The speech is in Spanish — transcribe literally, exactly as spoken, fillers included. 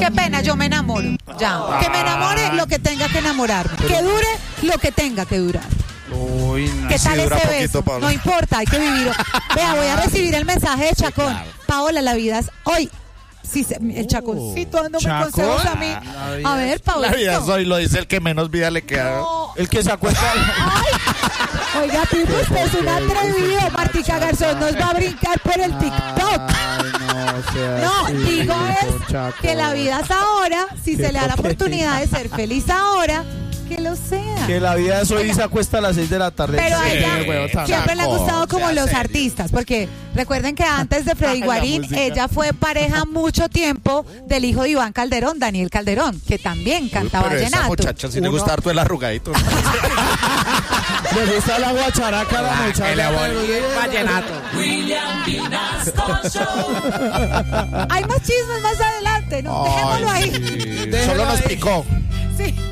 qué pena, yo me enamoro. Ya. Que me enamore lo que tenga que enamorarme. Que dure lo que tenga que durar. Uy, no. ¿Qué tal Sí, dura ese poquito, beso? Paola. No importa, hay que vivirlo. Vea, voy a recibir el mensaje de Chacón. claro. Paola, la vida es hoy. Sí, se- el Chaconcito dándome ¿Chacón? consejos a mí. La vida A ver, Paola. La vida es hoy, lo dice el que menos vida le queda. No. El que se acuesta. Oiga, Pipo, usted es un atrevido. Martica Garzón nos va a brincar por el TikTok. Ay, no, sea No, así, digo don es Chaco. que la vida es ahora. Si Qué se le da la porquería. oportunidad de ser feliz ahora, que lo sea. Que la vida es hoy y se acuesta a las seis de la tarde. Pero a Sí, ella huevo, tan- siempre le ha Chaco, gustado como sea los serio. artistas, porque recuerden que antes de Freddy La Guarín, música. ella fue pareja mucho tiempo del hijo de Iván Calderón, Daniel Calderón, que también cantaba Pero esa vallenato. muchacha sí le Uno- gusta harto el arrugadito. ¿no? Le gusta la guacharaca a la muchacha. vallenato. Hay más chismes más adelante, ¿no? Dejémoslo ahí. Solo nos picó. Sí.